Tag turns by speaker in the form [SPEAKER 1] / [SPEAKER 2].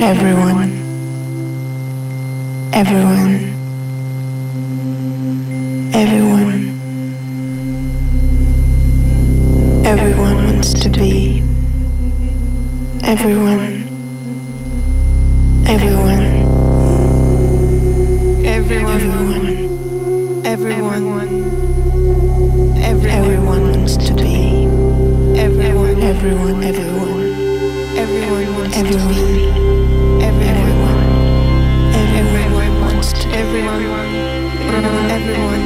[SPEAKER 1] Everyone, everyone, everyone, everyone wants to be. Everyone, everyone, everyone, everyone, everyone wants to be. Everyone, everyone, everyone, everyone wants to be. Everyone wants to. Everyone, everyone.